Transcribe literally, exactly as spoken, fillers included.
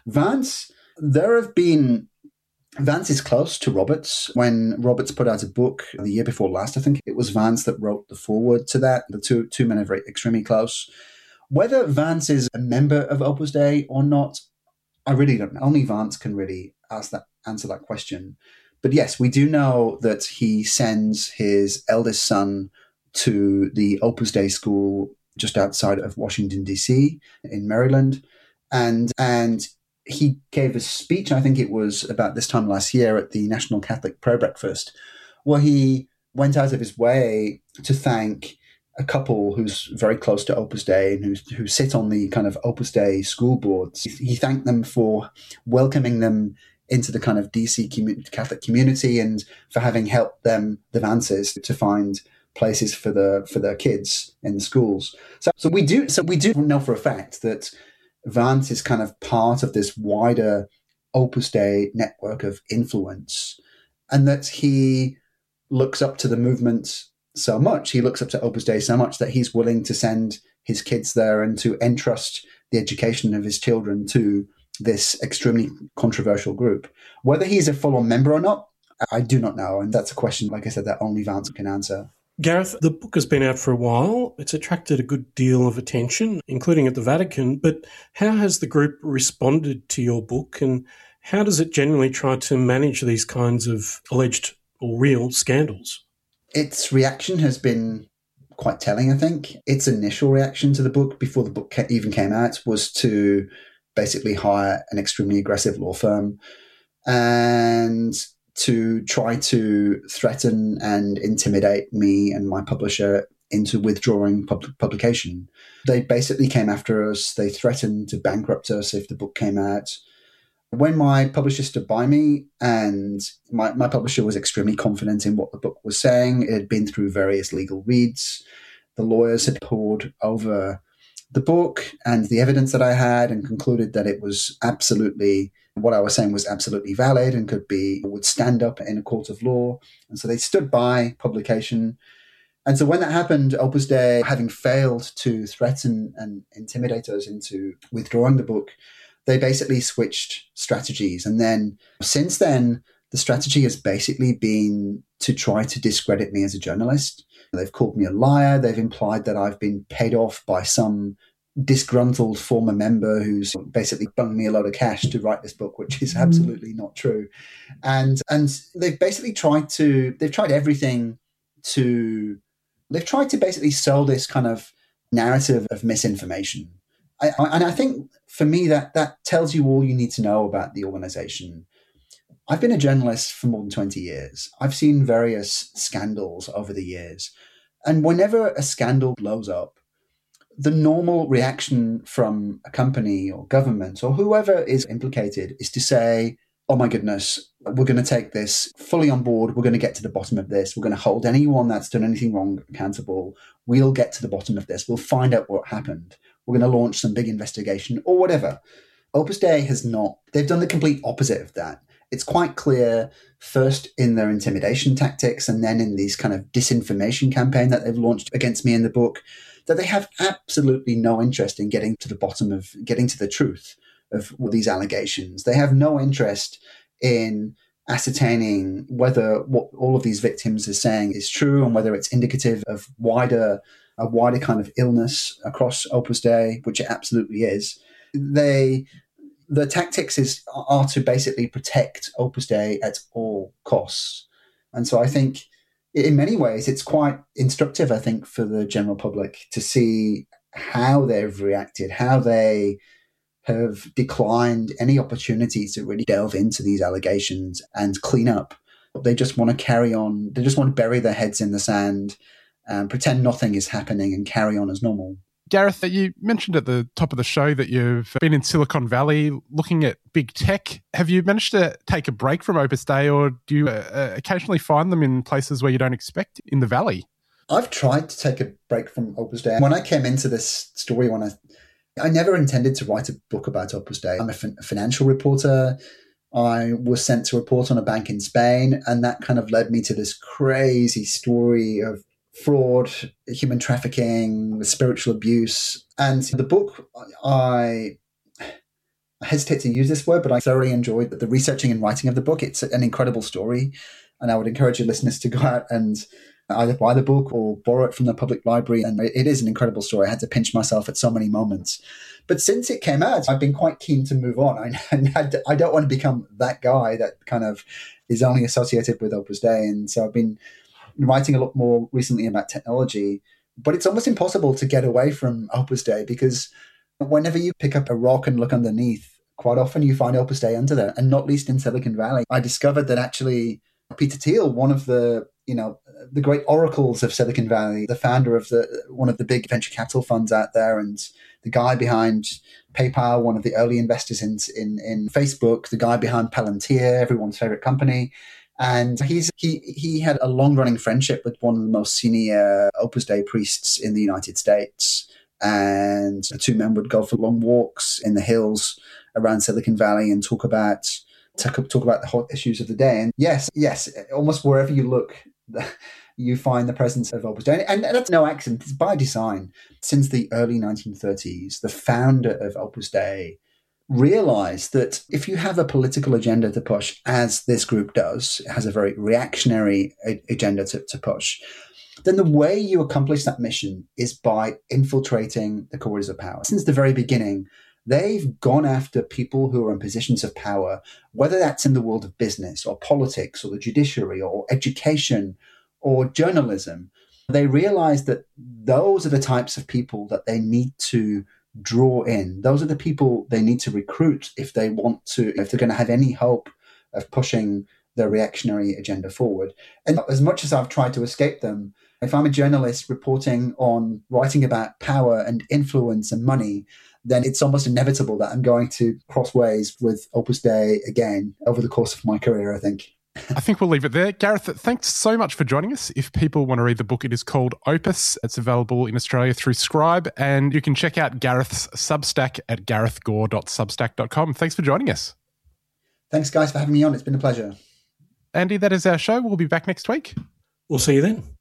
Vance, there have been... Vance is close to Roberts. When Roberts put out a book the year before last, I think it was Vance that wrote the foreword to that. The two, two men are very extremely close. Whether Vance is a member of Opus Dei or not, I really don't know. Only Vance can really ask that, answer that question. But yes, we do know that he sends his eldest son to the Opus Dei school just outside of Washington, D C, in Maryland. And and he gave a speech, I think it was about this time last year at the National Catholic Prayer Breakfast, where he went out of his way to thank a couple who's very close to Opus Dei and who, who sit on the kind of Opus Dei school boards. He thanked them for welcoming them into the kind of D C community, Catholic community, and for having helped them, the Vances, to find places for the for their kids in the schools. So, so we do so we do know for a fact that Vance is kind of part of this wider Opus Dei network of influence, and that he looks up to the movement so much. He looks up to Opus Dei so much that he's willing to send his kids there and to entrust the education of his children to this extremely controversial group. Whether he's a full-on member or not, I do not know. And that's a question, like I said, that only Vance can answer. Gareth, the book has been out for a while. It's attracted a good deal of attention, including at the Vatican. But how has the group responded to your book, and how does it generally try to manage these kinds of alleged or real scandals? Its reaction has been quite telling, I think. Its initial reaction to the book, before the book even came out, was to basically hire an extremely aggressive law firm and to try to threaten and intimidate me and my publisher into withdrawing pub- publication. They basically came after us. They threatened to bankrupt us if the book came out. When my publisher stood by me, and my, my publisher was extremely confident in what the book was saying, it had been through various legal reads. The lawyers had pored over the book and the evidence that I had and concluded that it was absolutely, what I was saying was absolutely valid and could be, would stand up in a court of law. And so they stood by publication. And so when that happened, Opus Dei, having failed to threaten and intimidate us into withdrawing the book, they basically switched strategies. And then since then, the strategy has basically been to try to discredit me as a journalist. They've called me a liar. They've implied that I've been paid off by some disgruntled former member who's basically bunged me a load of cash to write this book, which is absolutely not true. And and they've basically tried to, they've tried everything to, they've tried to basically sell this kind of narrative of misinformation. I, I, and I think for me that that tells you all you need to know about the organization. I've been a journalist for more than twenty years. I've seen various scandals over the years. And whenever a scandal blows up, the normal reaction from a company or government or whoever is implicated is to say, oh my goodness, we're going to take this fully on board. We're going to get to the bottom of this. We're going to hold anyone that's done anything wrong accountable. We'll get to the bottom of this. We'll find out what happened. We're going to launch some big investigation or whatever. Opus Dei has not. They've done the complete opposite of that. It's quite clear, first in their intimidation tactics and then in these kind of disinformation campaign that they've launched against me in the book, that they have absolutely no interest in getting to the bottom of, getting to the truth of these allegations. They have no interest in ascertaining whether what all of these victims are saying is true and whether it's indicative of wider, a wider kind of illness across Opus Dei, which it absolutely is. They... The tactics is are to basically protect Opus Dei at all costs. And so I think in many ways it's quite instructive, I think, for the general public to see how they've reacted, how they have declined any opportunity to really delve into these allegations and clean up. They just want to carry on. They just want to bury their heads in the sand and pretend nothing is happening and carry on as normal. Gareth, you mentioned at the top of the show that you've been in Silicon Valley looking at big tech. Have you managed to take a break from Opus Dei, or do you uh, occasionally find them in places where you don't expect in the Valley? I've tried to take a break from Opus Dei. When I came into this story, when I, I never intended to write a book about Opus Dei. I'm a, fin- a financial reporter. I was sent to report on a bank in Spain, and that kind of led me to this crazy story of fraud, human trafficking, spiritual abuse. And the book, I I hesitate to use this word, but I thoroughly enjoyed the researching and writing of the book. It's an incredible story. And I would encourage your listeners to go out and either buy the book or borrow it from the public library. And it is an incredible story. I had to pinch myself at so many moments. But since it came out, I've been quite keen to move on. I, I don't want to become that guy that kind of is only associated with Opus Dei. And so I've been writing a lot more recently about technology. But it's almost impossible to get away from Opus Dei, because whenever you pick up a rock and look underneath, quite often you find Opus Dei under there, and not least in Silicon Valley. I discovered that actually Peter Thiel, one of the, you know, the great oracles of Silicon Valley, the founder of the one of the big venture capital funds out there, and the guy behind PayPal, one of the early investors in in, in Facebook, the guy behind Palantir, everyone's favorite company. And he's he he had a long-running friendship with one of the most senior Opus Dei priests in the United States. And the two men would go for long walks in the hills around Silicon Valley and talk about talk, talk about the hot issues of the day. And yes, yes, almost wherever you look, you find the presence of Opus Dei. And that's no accident. It's by design. Since the early nineteen thirties, the founder of Opus Dei realized that if you have a political agenda to push, as this group does, it has a very reactionary a- agenda to, to push, then the way you accomplish that mission is by infiltrating the corridors of power. Since the very beginning, they've gone after people who are in positions of power, whether that's in the world of business or politics or the judiciary or education or journalism. They realize that those are the types of people that they need to draw in. Those are the people they need to recruit if they want to, if they're going to have any hope of pushing their reactionary agenda forward. And as much as I've tried to escape them, if I'm a journalist reporting on writing about power and influence and money, then it's almost inevitable that I'm going to cross ways with Opus Dei again over the course of my career, I think. I think we'll leave it there. Gareth, thanks so much for joining us. If people want to read the book, it is called Opus. It's available in Australia through Scribe, and you can check out Gareth's Substack at gareth gore dot substack dot com. Thanks for joining us. Thanks, guys, for having me on. It's been a pleasure. Andy, that is our show. We'll be back next week. We'll see you then.